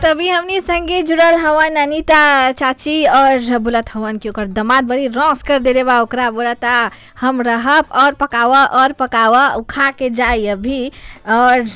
तभी हमनी संगे जुड़ल हवन अनीता चाची और बोलत हवन कि ओकर दामाद बड़ी रौस कर देले बा। ओकरा बोलता हम रहब और पकावा उ खा के जाई अभी। और